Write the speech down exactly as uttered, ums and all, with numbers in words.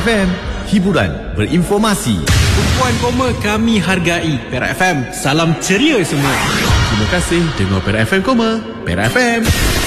M, hiburan berinformasi. Puan Koma kami hargai. Perak F M, salam ceria semua. Terima kasih dengar Perak F M Koma. Perak F M.